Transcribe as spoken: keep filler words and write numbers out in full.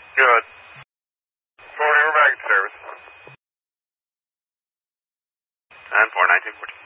Good. Morning, we're back at service. And four nine two four two.